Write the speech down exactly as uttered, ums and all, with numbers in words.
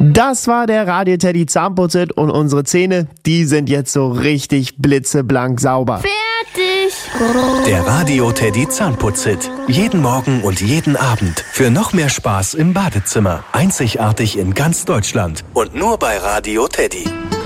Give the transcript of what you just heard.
Das war der Radio Teddy Zahnputzit und unsere Zähne, die sind jetzt so richtig blitzeblank sauber. Fertig! Der Radio Teddy Zahnputzit. Jeden Morgen und jeden Abend. Für noch mehr Spaß im Badezimmer. Einzigartig in ganz Deutschland. Und nur bei Radio Teddy.